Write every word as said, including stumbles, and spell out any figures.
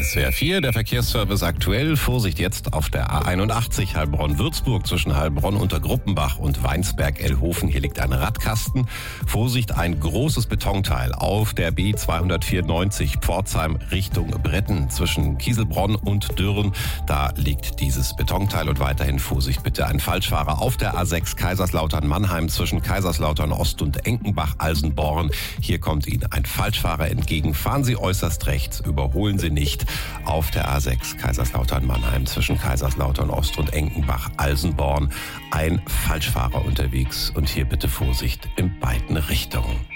S W R vier, der Verkehrsservice aktuell. Vorsicht jetzt auf der A einundachtzig Heilbronn-Würzburg zwischen Heilbronn unter Gruppenbach und Weinsberg-Ellhofen. Hier liegt ein Radkasten. Vorsicht, ein großes Betonteil auf der B zweihundertvierundneunzig Pforzheim Richtung Bretten zwischen Kieselbronn und Dürren. Da liegt dieses Betonteil und weiterhin Vorsicht bitte. Ein Falschfahrer auf der A sechs Kaiserslautern-Mannheim zwischen Kaiserslautern Ost und Enkenbach-Alsenborn. Hier kommt Ihnen ein Falschfahrer entgegen. Fahren Sie äußerst rechts, überholen Sie nicht auf der A sechs Kaiserslautern-Mannheim zwischen Kaiserslautern Ost und Enkenbach-Alsenborn. Ein Falschfahrer unterwegs und hier bitte Vorsicht in beiden Richtungen.